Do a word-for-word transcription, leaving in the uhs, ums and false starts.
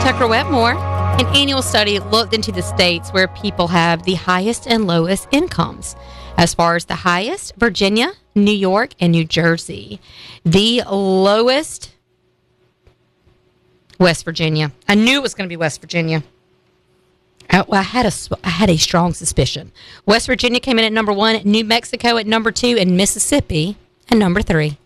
Tucker Wetmore. An annual study looked into the states where people have the highest and lowest incomes. As far as the highest, Virginia, New York, and New Jersey. The lowest, West Virginia. I knew it was going to be West Virginia. I, well, I had a, I had a strong suspicion. West Virginia came in at number one, New Mexico at number two, and Mississippi at number three.